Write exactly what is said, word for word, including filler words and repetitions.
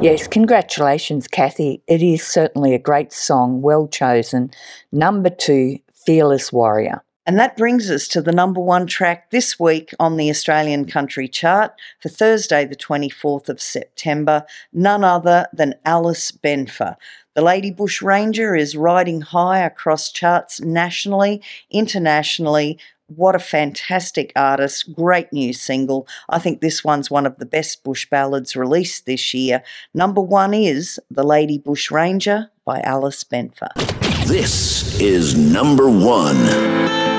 Yes, congratulations, Kathy. It is certainly a great song, well chosen. Number two, Fearless Warrior. And that brings us to the number one track this week on the Australian Country Chart for Thursday, the twenty-fourth of September, none other than Alice Benfer. The Lady Bush Ranger is riding high across charts nationally, internationally. What a fantastic artist, great new single. I think this one's one of the best bush ballads released this year. Number one is The Lady Bush Ranger by Alice Benfer. This is number one.